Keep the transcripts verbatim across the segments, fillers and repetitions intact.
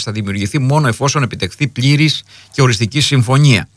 θα δημιουργηθεί μόνο εφόσον επιτευχθεί πλήρης και οριστική συμφωνία.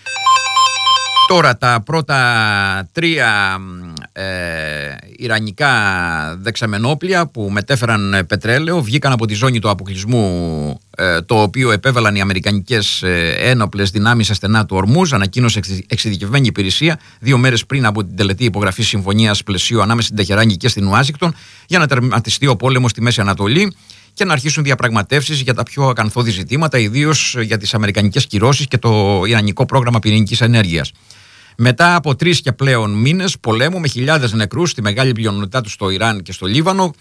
Τώρα τα πρώτα τρία ε, ιρανικά δεξαμενόπλια που μετέφεραν πετρέλαιο βγήκαν από τη ζώνη του αποκλεισμού, ε, το οποίο επέβαλαν οι αμερικανικές ε, ένοπλες δυνάμεις στα στενά του Ορμούζ, ανακοίνωσε εξειδικευμένη υπηρεσία δύο μέρες πριν από την τελετή υπογραφή συμφωνίας πλαισίου ανάμεσα στην Τεχεράνη και στην Ουάσιγκτον για να τερματιστεί ο πόλεμος στη Μέση Ανατολή και να αρχίσουν διαπραγματεύσεις για τα πιο ακανθώδη ζητήματα, ιδίως για τις αμερικανικές κυρώσεις και το ιρανικό πρόγραμμα πυρηνικής ενέργειας. Μετά από τρεις και πλέον μήνες πολέμου με χιλιάδες νεκρούς στη μεγάλη πλειονότητά του στο Ιράν και στο Λίβανο,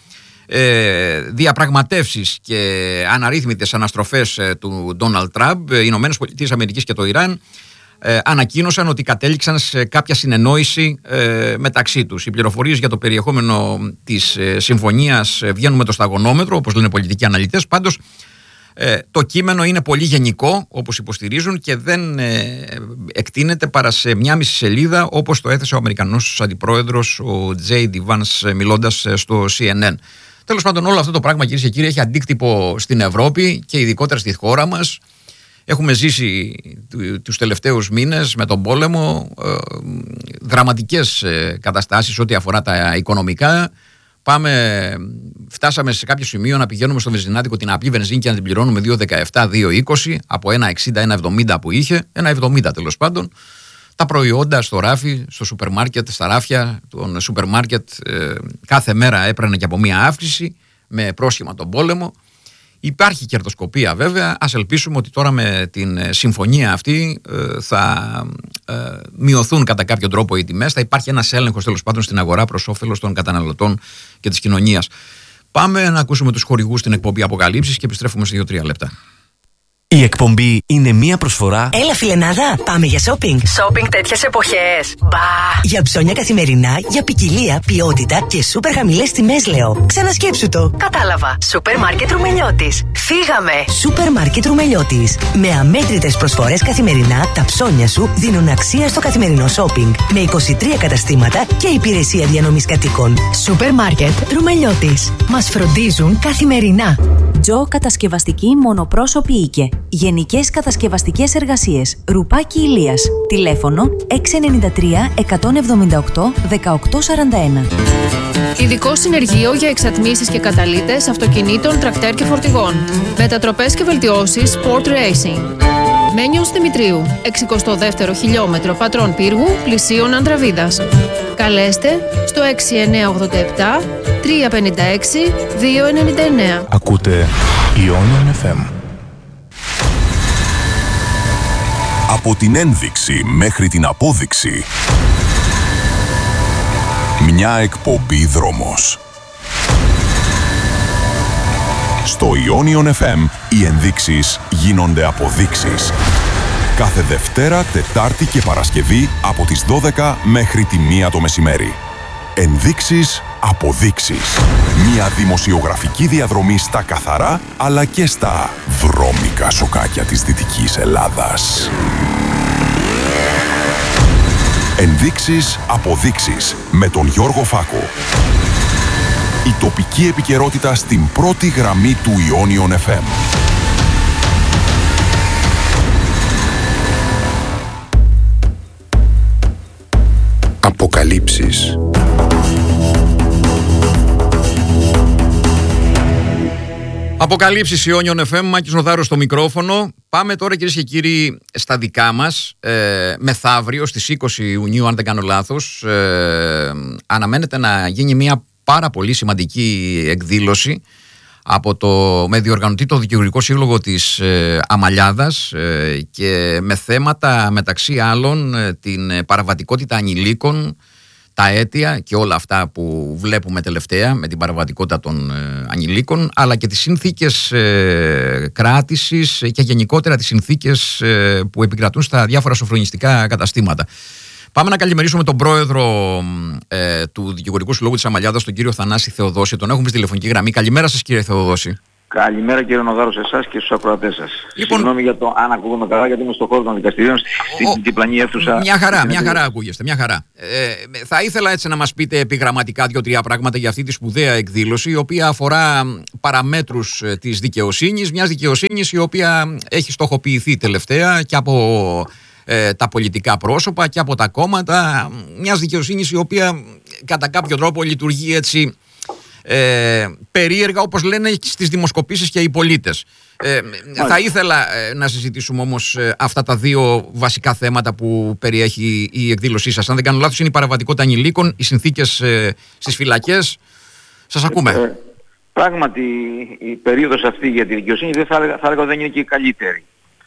ε, διαπραγματεύσεις και αναρρύθμιτες αναστροφές ε, του Ντόναλντ Τραμπ, οι Ηνωμένες Πολιτείες Αμερικής και το Ιράν ε, ανακοίνωσαν ότι κατέληξαν σε κάποια συνεννόηση ε, μεταξύ τους. Οι πληροφορίες για το περιεχόμενο της ε, συμφωνίας ε, βγαίνουν με το σταγονόμετρο, όπως λένε πολιτικοί αναλυτές. Πάντως Ε, το κείμενο είναι πολύ γενικό, όπως υποστηρίζουν, και δεν ε, εκτείνεται παρά σε μια μισή σελίδα, όπως το έθεσε ο Αμερικανός αντιπρόεδρος, ο Τζέι Ντι Βανς, μιλώντας στο Σι Εν Εν. Τέλος πάντων, όλο αυτό το πράγμα, κυρίες και κύριοι, έχει αντίκτυπο στην Ευρώπη και ειδικότερα στη χώρα μας. Έχουμε ζήσει τους τελευταίους μήνες με τον πόλεμο ε, δραματικές ε, καταστάσεις ό,τι αφορά τα οικονομικά. Πάμε, φτάσαμε σε κάποιο σημείο να πηγαίνουμε στο βενζινάδικο την απλή βενζίνη και να την πληρώνουμε δύο δεκαεπτά, δύο είκοσι από ένα εξήντα, ένα εβδομήντα που είχε, ένα εβδομήντα τέλος πάντων. Τα προϊόντα στο ράφι, στο σούπερ μάρκετ, στα ράφια των σούπερ μάρκετ ε, κάθε μέρα έπαιρνε και από μία αύξηση με πρόσχημα τον πόλεμο. Υπάρχει κερδοσκοπία βέβαια. Ας ελπίσουμε ότι τώρα με την συμφωνία αυτή ε, θα ε, μειωθούν κατά κάποιο τρόπο οι τιμές. Θα υπάρχει ένας έλεγχος τέλος πάντων στην αγορά προς όφελος των καταναλωτών και της κοινωνίας. Πάμε να ακούσουμε τους χορηγούς στην εκπομπή Αποκαλύψεις και επιστρέφουμε σε δύο τρία λεπτά. Η εκπομπή είναι μία προσφορά. Έλα φιλενάδα, πάμε για shopping. Shopping τέτοιες εποχές. Μπα. Για ψώνια καθημερινά, για ποικιλία, ποιότητα και σούπερ χαμηλές τιμές λέω. Ξανασκέψου το. Κατάλαβα. Σούπερ μάρκετ Ρουμελιώτης. Φύγαμε. Σούπερ μάρκετ Ρουμελιώτης. Με αμέτρητες προσφορές καθημερινά, τα ψώνια σου δίνουν αξία στο καθημερινό shopping. Με είκοσι τρία καταστήματα και υπηρεσία διανομής κατοίκων. Σούπερ μάρκετ Ρουμελιώτης. Μας φροντίζουν καθημερινά. Τζο Κατασκευαστική Μονοπρόσωπη Οίκε. Γενικές κατασκευαστικές εργασίες. Ρουπάκι Ηλίας. Τηλέφωνο έξι εννιά τρία, εκατόν εβδομήντα οκτώ, δεκαοκτώ σαράντα ένα. Ειδικό συνεργείο για εξατμίσεις και καταλύτες αυτοκινήτων, τρακτέρ και φορτηγών. Μετατροπές και βελτιώσεις Sport Racing. Μένιος Δημητρίου, εξηκοστό δεύτερο χιλιόμετρο Πατρών Πύργου, πλησίον Ανδραβίδας. Καλέστε στο έξι εννιά οκτώ επτά, τρία πέντε έξι, δύο εννιά εννιά. Ακούτε Ionian εφ εμ. Από την ένδειξη μέχρι την απόδειξη. Μια εκπομπή δρόμος. Στο Ionian εφ εμ οι ενδείξεις γίνονται αποδείξεις. Κάθε Δευτέρα, Τετάρτη και Παρασκευή από τις δώδεκα μέχρι τη μία το μεσημέρι. Ενδείξεις, αποδείξεις. Μια δημοσιογραφική διαδρομή στα καθαρά αλλά και στα βρώμικα σοκάκια της Δυτικής Ελλάδας. Ενδείξεις, αποδείξεις με τον Γιώργο Φάκο. Η τοπική επικαιρότητα στην πρώτη γραμμή του Ionian εφ εμ. Αποκαλύψεις. Αποκαλύψεις Ionian εφ εμ, Μάκης Νοδάρος στο μικρόφωνο. Πάμε τώρα, κυρίες και κύριοι, στα δικά μας. Ε, μεθαύριο στις είκοσι Ιουνίου, αν δεν κάνω λάθος, ε, αναμένεται να γίνει μια πάρα πολύ σημαντική εκδήλωση από το, με διοργανωτή το Δικηγορικό Σύλλογο της ε, Αμαλιάδας ε, και με θέματα μεταξύ άλλων ε, την παραβατικότητα ανηλίκων, τα αίτια και όλα αυτά που βλέπουμε τελευταία με την παραβατικότητα των ε, ανηλίκων, αλλά και τις συνθήκες ε, κράτησης και γενικότερα τις συνθήκες ε, που επικρατούν στα διάφορα σοφρονιστικά καταστήματα. Πάμε να καλημερίσουμε τον πρόεδρο ε, του Δικηγορικού Συλλόγου της Αμαλιάδας, τον κύριο Θανάση Θεοδόση. Τον έχουμε στη τηλεφωνική γραμμή. Καλημέρα σας, κύριε Θεοδόση. Καλημέρα κύριε Νοδάρο σε εσάς και στους ακροατές σας. Λοιπόν, συγγνώμη για το αν ακούγομαι καλά, γιατί είμαι στον χώρο των δικαστηρίων στην διπλανή αίθουσα. Μια χαρά, μια χαρά ακούγεστε, μια χαρά. Ε, θα ήθελα έτσι να μας πείτε επιγραμματικά δύο-τρία πράγματα για αυτή τη σπουδαία εκδήλωση, η οποία αφορά παραμέτρους της δικαιοσύνης, μιας δικαιοσύνης η οποία έχει στοχοποιηθεί τελευταία και από ε, τα πολιτικά πρόσωπα και από τα κόμματα, μιας δικαιοσύνης η οποία κατά κάποιο τρόπο λειτουργεί έτσι Ε, περίεργα, όπως λένε στις δημοσκοπήσεις και οι πολίτες. Ε, θα ήθελα ε, να συζητήσουμε όμως ε, αυτά τα δύο βασικά θέματα που περιέχει η εκδήλωσή σας. Αν δεν κάνω λάθος, είναι η παραβατικότητα ανηλίκων, οι συνθήκες ε, στις φυλακές. Σας ακούμε. Ε, πράγματι η περίοδος αυτή για τη δικαιοσύνη δεν θα έλεγα, θα έλεγα δεν είναι και η καλύτερη.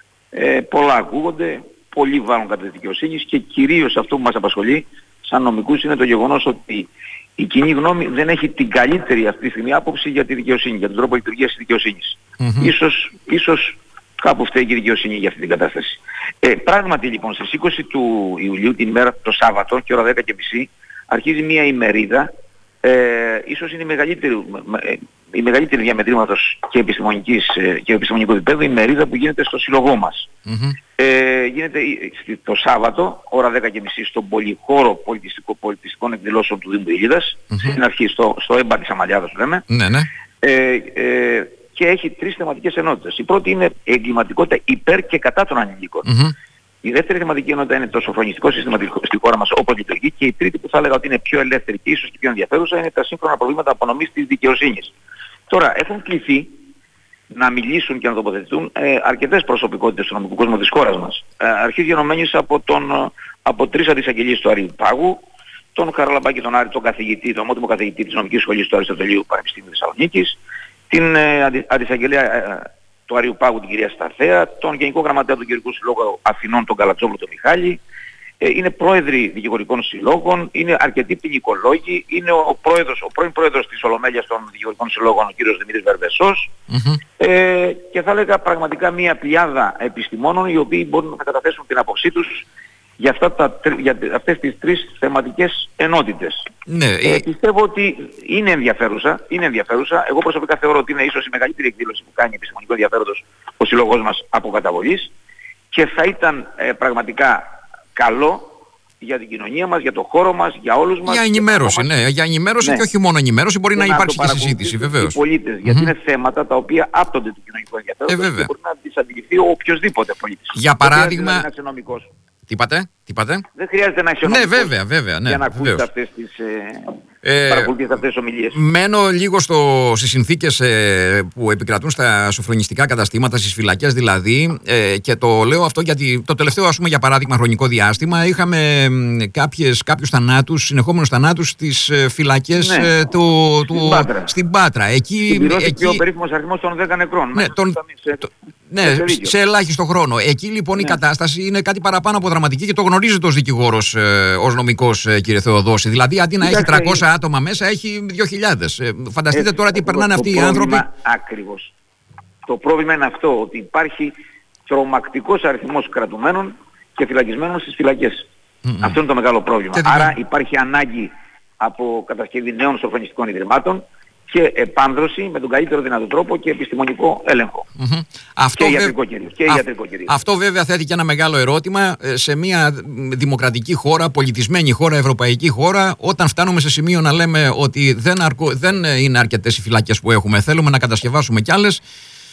Ε, πολλά ακούγονται, πολλοί βάλουν κατά τη δικαιοσύνη και κυρίως αυτό που μας απασχολεί σαν νομικούς είναι το γεγονός ότι η κοινή γνώμη δεν έχει την καλύτερη αυτή τη στιγμή άποψη για τη δικαιοσύνη, για τον τρόπο λειτουργίας της δικαιοσύνης. Mm-hmm. Ίσως, ίσως κάπου φταίει και η δικαιοσύνη για αυτή την κατάσταση. Ε, πράγματι λοιπόν στις είκοσι του Ιουλίου, την ημέρα το Σάββατο και ώρα δέκα και μισή, αρχίζει μια ημερίδα, ε, ίσως είναι η μεγαλύτερη, ε, η μεγαλύτερη διαμετρήματος και, επιστημονικής, ε, και επιστημονικού επίπεδου ημερίδα που γίνεται στο σύλλογό μας. Mm-hmm. Ε, γίνεται το Σάββατο, ώρα δέκα και μισή, στον πολυχώρο πολιτιστικό, πολιτιστικών εκδηλώσεων του Δήμου Ήλιδας, mm-hmm. στην αρχή στο, στο έμπα της Αμαλιάδας που λέμε, ναι, ναι. Ε, ε, και έχει τρεις θεματικές ενότητες. Η πρώτη είναι εγκληματικότητα υπέρ και κατά των ανηλίκων. Mm-hmm. Η δεύτερη θεματική ενότητα είναι το σοφρονιστικό σύστημα στη χώρα μας όπως λειτουργεί, και η τρίτη που θα έλεγα ότι είναι πιο ελεύθερη και ίσως και πιο ενδιαφέρουσα είναι τα σύγχρονα προβλήματα απονομής της δικαιοσύνης. Τώρα έχουν κληθεί να μιλήσουν και να τοποθετηθούν ε, αρκετές προσωπικότητες του νομικού κόσμου της χώρας μας. Ε, αρχής γενομένης από, τον, από τρεις αντισαγγελίες του Αριουπάγου, τον Χαραλαμπάκη τον Άρη, τον καθηγητή, τον ομότιμο καθηγητή της νομικής σχολής του Αριστοτελείου Πανεπιστήμιου Θεσσαλονίκης, την ε, αντι, αντισαγγελία ε, του Αριουπάγου την κυρία Σταθέα, τον Γενικό Γραμματέα του Κυρικού Συλλόγου Αθηνών τον Καλατζόπουλο τον Μιχάλη, ε, είναι πρόεδροι δικηγορικών συλλόγων, είναι αρκετοί ποινικολόγοι, είναι ο, πρόεδρος, ο πρώην πρόεδρος της Ολομέλειας των δικηγορικών συλλόγων, ο κύριος Δημήτρης Βερβεσός, mm-hmm. ε, και θα έλεγα πραγματικά μια πλειάδα επιστημόνων οι οποίοι μπορούν να καταθέσουν την άποψή τους για, αυτά τα, για αυτές τις τρεις θεματικές ενότητες. Ναι, ε, πιστεύω ότι είναι ενδιαφέρουσα, είναι ενδιαφέρουσα. Εγώ προσωπικά θεωρώ ότι είναι ίσως η μεγαλύτερη εκδήλωση που κάνει επιστημονικό ενδιαφέροντος ο συλλογός μας από καταβολής, και θα ήταν ε, πραγματικά καλό για την κοινωνία μας, για το χώρο μας, για όλους μας. Για ενημέρωση, ναι, για ενημέρωση ναι. Και όχι μόνο ενημέρωση, μπορεί να, να υπάρξει και συζήτηση, βεβαίως. Οι πολίτες, γιατί mm-hmm. είναι θέματα τα οποία άπτονται του κοινωνικού ενδιαφέροντος ε, και μπορεί να τις αντιληφθεί ο οποιοσδήποτε πολίτης. Για παράδειγμα... Τι είπατε, τι είπατε? Δεν χρειάζεται να έχει ονομικός, ναι, βέβαια, βέβαια, ναι, για να ακούσει αυτές τις, ε, ε, αυτές τις ομιλίες. Μένω λίγο στο, στις συνθήκες ε, που επικρατούν στα σοφρονιστικά καταστήματα, στις φυλακές δηλαδή, ε, και το λέω αυτό γιατί το τελευταίο, ας πούμε, για παράδειγμα χρονικό διάστημα είχαμε κάποιες, κάποιους θανάτους, συνεχόμενους θανάτους στις ε, φυλακές ναι. ε, του, του, στην, Πάτρα. στην Πάτρα. Εκεί, εκεί ο περίφημος αριθμός των δέκα νεκρών. Ναι, τον, σε, το, ναι σε, σε ελάχιστο χρόνο. Εκεί λοιπόν ναι. η κατάσταση είναι κάτι παραπάνω από δραματική και το γνωρίζετε ως δικηγόρος, ε, ως νομικός, ε, κύριε Θεοδόση. Δηλαδή αντί να έχει τριακόσια άτομα μέσα, έχει δύο χιλιάδες. Ε, φανταστείτε ε, τώρα τι περνάνε αυτοί οι άνθρωποι. Ακριβώς. Το πρόβλημα είναι αυτό, ότι υπάρχει τρομακτικός αριθμός κρατουμένων και φυλακισμένων στις φυλακές. Mm-hmm. Αυτό είναι το μεγάλο πρόβλημα. Και Άρα τι... υπάρχει ανάγκη από κατασκευή νέων σοφρονιστικών ιδρυμάτων και επάνδρωση με τον καλύτερο δυνατό τρόπο και επιστημονικό έλεγχο. Mm-hmm. Αυτό, και, βε... ιατρικό κυρίως, και Α... ιατρικό κυρίως. Αυτό βέβαια θέτει και ένα μεγάλο ερώτημα σε μια δημοκρατική χώρα, πολιτισμένη χώρα, ευρωπαϊκή χώρα, όταν φτάνουμε σε σημείο να λέμε ότι δεν, αρκο... δεν είναι αρκετές οι φυλακές που έχουμε, θέλουμε να κατασκευάσουμε κι άλλες.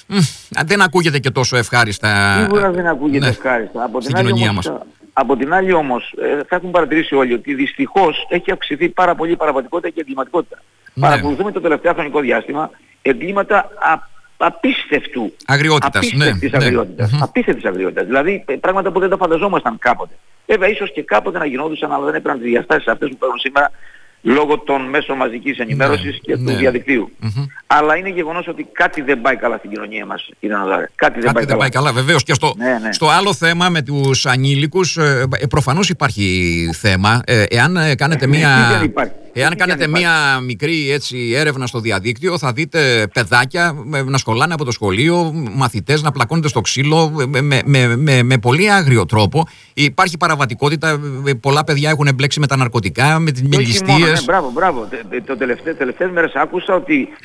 Δεν ακούγεται και τόσο ευχάριστα. Σίγουρα δεν ακούγεται ναι, ευχάριστα. Από την, άλλη όμως, μας. από την άλλη όμως ε, θα έχουν παρατηρήσει όλοι ότι δυστυχώς έχει αυξηθεί πάρα πολύ η παραβατικότητα και η εγκληματικότητα. Ναι. Παρακολουθούμε το τελευταίο χρονικό διάστημα εγκλήματα α, απίστευτου αγριότητας. Απίστευτης ναι, αγριότητας. Ναι. Απίστευτης αγριότητας. Δηλαδή πράγματα που δεν τα φανταζόμασταν κάποτε. Βέβαια ίσως και κάποτε να γινόντουσαν, αλλά δεν έπαιρναν τις διαστάσεις αυτές που παίρνουν σήμερα λόγω των μέσων μαζικής ενημέρωσης ναι, και του ναι. διαδικτύου. Mm-hmm. Αλλά είναι γεγονός ότι κάτι δεν πάει καλά στην κοινωνία μας, κύριε Νοδάρε. Κάτι δεν, κάτι πάει, δεν καλά. πάει καλά. Βεβαίως. Και στο, ναι, ναι. στο άλλο θέμα με τους ανήλικους, ε, προφανώς υπάρχει θέμα. Ε, εάν ε, κάνετε ε, μία... Εάν κάνετε μία μικρή έτσι, έρευνα στο διαδίκτυο, θα δείτε παιδάκια να σκολάνε από το σχολείο, μαθητές να πλακώνονται στο ξύλο με, με, με, με, με πολύ άγριο τρόπο. Υπάρχει παραβατικότητα, πολλά παιδιά έχουν μπλέξει με τα ναρκωτικά, με τις μιλιστίες. Ναι, μπράβο, μπράβο. Το τελευταίες, τελευταίες μέρες άκουσα ότι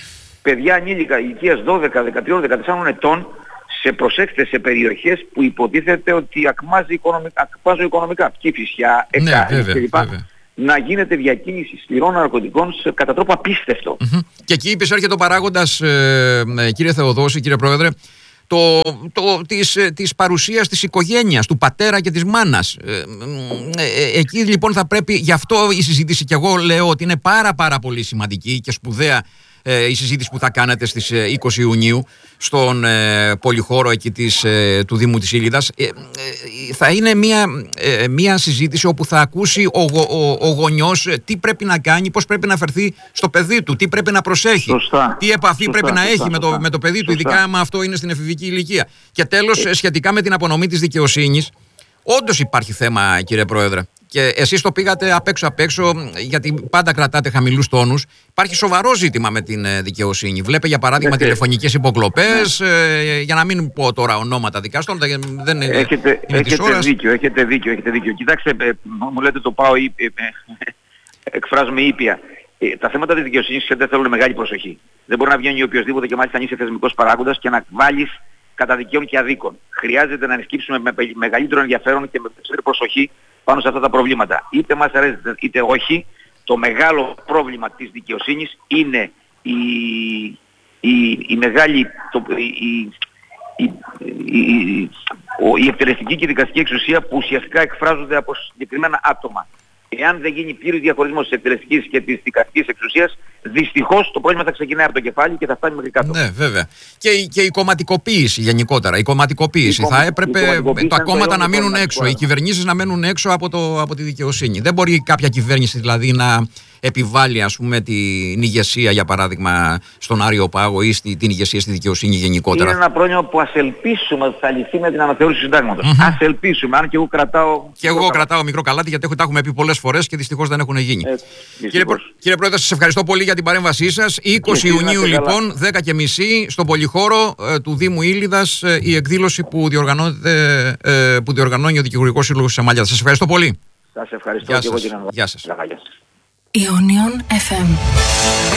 παιδιά ανήλικα ηλικίας δώδεκα, δεκατρία, δεκατέσσερα ετών, σε προσέξτε, σε περιοχές που υποτίθεται ότι ακμάζει οικονομικά, ακμάζουν οικονομικά, Κηφισιά, Εκάρι κλπ. Να γίνεται διακίνηση σκληρών ναρκωτικών σε, κατά τρόπο απίστευτο. Mm-hmm. Και εκεί επισέρχεται ο παράγοντας, ε, ε, κύριε Θεοδόση, κύριε Πρόεδρε, το, το, της, της παρουσίας της οικογένειας, του πατέρα και της μάνας. Ε, ε, εκεί λοιπόν θα πρέπει, γι' αυτό η συζήτηση, και εγώ λέω ότι είναι πάρα πάρα πολύ σημαντική και σπουδαία ε, η συζήτηση που θα κάνετε στις είκοσι Ιουνίου στον ε, πολυχώρο εκεί της, ε, του Δήμου της Ήλιδας. Ε, ε, θα είναι μια, ε, μια συζήτηση όπου θα ακούσει ο, ο, ο γονιός τι πρέπει να κάνει, πώς πρέπει να φερθεί στο παιδί του, τι πρέπει να προσέχει, σωστά, τι επαφή σωστά, πρέπει σωστά, να έχει σωστά, με, το, με το παιδί σωστά. του, ειδικά άμα αυτό είναι στην εφηβική ηλικία. Και τέλος, ε. σχετικά με την απονομή της δικαιοσύνης, όντως υπάρχει θέμα, κύριε Πρόεδρε. Και εσείς το πήγατε απ' έξω απ' έξω, γιατί πάντα κρατάτε χαμηλούς τόνους. Υπάρχει σοβαρό ζήτημα με την δικαιοσύνη. Βλέπε για παράδειγμα Έχετε... τηλεφωνικές υποκλοπές, ναι. ε, για να μην πω τώρα ονόματα δικαστών, δεν είναι, έχετε, είναι έχετε της ώρας. Δίκιο, έχετε δίκιο, έχετε δίκιο. Κοιτάξτε, ε, μου λέτε το πάω, ε, ε, εκφράζομαι ήπια. Ε, τα θέματα της δικαιοσύνης δεν θέλουν μεγάλη προσοχή. Δεν μπορεί να βγαίνει οποιοσδήποτε και μάλιστα αν είσαι θεσμικός παράγοντας και να βάλεις κατά δικαίων και αδίκων. Χρειάζεται να ενσκύψουμε με μεγαλύτερο ενδιαφέρον και με περισσότερη προσοχή πάνω σε αυτά τα προβλήματα. Είτε μας αρέσει είτε όχι, το μεγάλο πρόβλημα της δικαιοσύνης είναι η, η, η μεγάλη, το, η, η, η, η, η εκτελεστική και η δικαστική εξουσία που ουσιαστικά εκφράζονται από συγκεκριμένα άτομα. Εάν δεν γίνει πλήρης διαχωρισμός της εκτελεστικής και της δικαστικής εξουσίας, δυστυχώς το πρόβλημα θα ξεκινάει από το κεφάλι και θα φτάνει μέχρι κάτω. Ναι, βέβαια. Και, και η κομματικοποίηση γενικότερα. Η κομματικοποίηση. Η θα έπρεπε κομματικοποίηση τα κόμματα να μείνουν έξω, πράγμα. οι κυβερνήσεις να μένουν έξω από, το, από τη δικαιοσύνη. Δεν μπορεί κάποια κυβέρνηση δηλαδή να επιβάλλει, ας πούμε, την ηγεσία, για παράδειγμα, στον Άριο Πάγο ή στη, την ηγεσία στη δικαιοσύνη γενικότερα. Είναι ένα πρόβλημα που ας ελπίσουμε ότι θα λυθεί με την αναθεώρηση του συντάγματος. Mm-hmm. Ας ελπίσουμε, αν και εγώ κρατάω... Και εγώ κρατάω καλάτι. μικρό καλάτι, γιατί τα έχουμε πει πολλές φορές και δυστυχώς δεν έχουν γίνει. Ε, κύριε, κύριε Πρόεδρε, σας ευχαριστώ πολύ για την παρέμβασή σας. είκοσι Ιουνίου λοιπόν, δέκα και μισή, στον πολυχώρο ε, του Δήμου Ήλιδας, ε, η εκδήλωση που, ε, που διοργανώνει ο Δικηγορικός Σύλλογος της Αμαλιάδας. Σας ευχαριστώ πολύ. Σας ευχαριστώ Γεια και εγώ σας. την Γεια σας. Ionion εφ εμ.